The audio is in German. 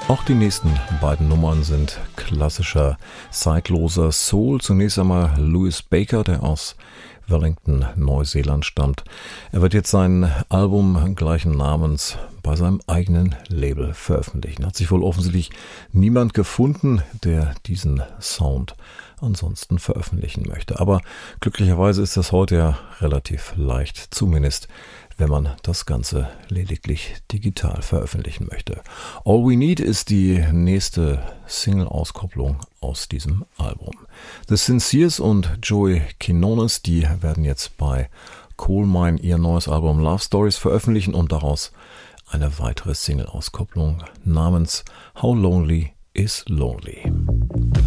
Auch die nächsten beiden Nummern sind klassischer, zeitloser Soul. Zunächst einmal Louis Baker, der aus Wellington, Neuseeland stammt. Er wird jetzt sein Album gleichen Namens bei seinem eigenen Label veröffentlichen. Hat sich wohl offensichtlich niemand gefunden, der diesen Sound ansonsten veröffentlichen möchte. Aber glücklicherweise ist das heute ja relativ leicht, zumindest wenn man das Ganze lediglich digital veröffentlichen möchte. All We Need ist die nächste Single-Auskopplung aus diesem Album. The Sincers und Joey Quinones, die werden jetzt bei Coal Mine ihr neues Album Love Stories veröffentlichen und daraus eine weitere Single-Auskopplung namens How Lonely is Lonely.